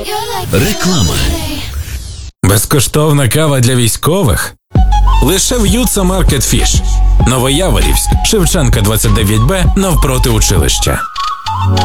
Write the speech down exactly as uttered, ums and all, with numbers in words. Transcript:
Реклама. Безкоштовна кава для військових? Лише в Юца Маркет Фіш. Новояворівськ, Шевченка двадцять дев'ять Б, навпроти училища.